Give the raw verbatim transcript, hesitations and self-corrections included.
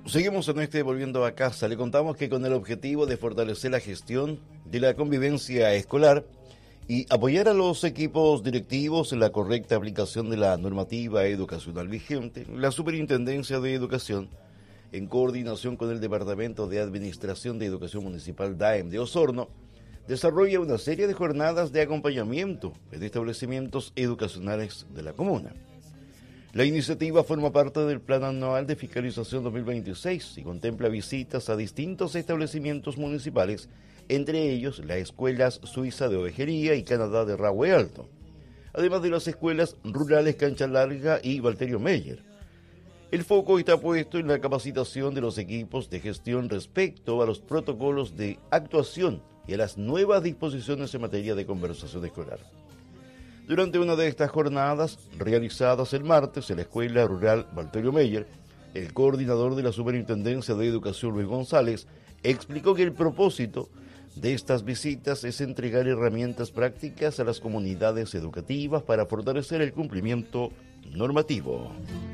Seguimos en este Volviendo a Casa. Le contamos que con el objetivo de fortalecer la gestión de la convivencia escolar y apoyar a los equipos directivos en la correcta aplicación de la normativa educacional vigente, la Superintendencia de Educación, en coordinación con el Departamento de Administración de Educación Municipal D A E M de Osorno, desarrolla una serie de jornadas de acompañamiento en establecimientos educacionales de la comuna. La iniciativa forma parte del Plan Anual de Fiscalización dos mil veintiséis y contempla visitas a distintos establecimientos municipales, entre ellos las escuelas Suiza de Ovejería y Canadá de Rahue Alto, además de las escuelas rurales Cancha Larga y Valterio Meyer. El foco está puesto en la capacitación de los equipos de gestión respecto a los protocolos de actuación y a las nuevas disposiciones en materia de conversación escolar. Durante una de estas jornadas, realizadas el martes en la Escuela Rural Valterio Meyer, el coordinador de la Superintendencia de Educación, Luis González, explicó que el propósito de estas visitas es entregar herramientas prácticas a las comunidades educativas para fortalecer el cumplimiento normativo.